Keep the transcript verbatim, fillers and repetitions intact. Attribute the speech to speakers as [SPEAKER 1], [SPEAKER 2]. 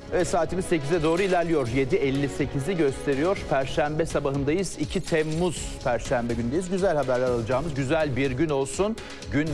[SPEAKER 1] Evet, saatimiz sekize doğru ilerliyor. yedi elli sekizi gösteriyor. Perşembe sabahındayız. iki Temmuz Perşembe gündeyiz. Güzel haberler alacağımız güzel bir gün olsun. Gün